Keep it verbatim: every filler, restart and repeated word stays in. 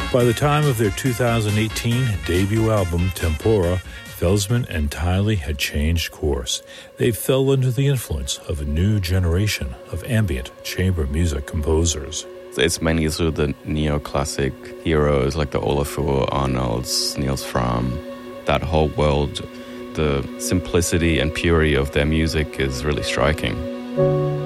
By the time of their two thousand eighteen debut album, Tempora, Felsman and Tiley had changed course. They fell under the influence of a new generation of ambient chamber music composers. It's mainly through the neoclassic heroes like the Olafur Arnolds, Niels Fram, that whole world. The simplicity and purity of their music is really striking.